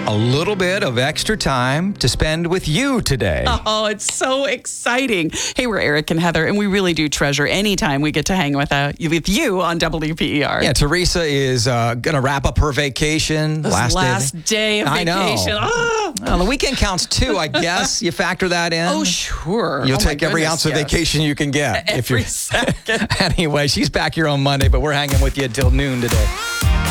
a little bit of extra time to spend with you today. Oh, it's so exciting. Hey, we're Eric and Heather, and we really do treasure any time we get to hang with you on WPER. Yeah, Teresa is going to wrap up her vacation. Last day of vacation. I know. Ah. Well, the weekend counts too, I guess. You factor that in. Oh, sure. You'll Oh, take my every goodness, ounce of yes. vacation you can get. Every second. Anyway, she's back here on Monday, but we're hanging with you until noon today.